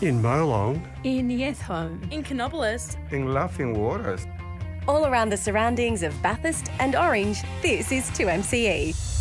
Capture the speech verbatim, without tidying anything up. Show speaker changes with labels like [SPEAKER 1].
[SPEAKER 1] In Molong,
[SPEAKER 2] in Yethome,
[SPEAKER 3] in Canobolas,
[SPEAKER 4] in Laughing Waters.
[SPEAKER 5] All around the surroundings of Bathurst and Orange, this is two M C E.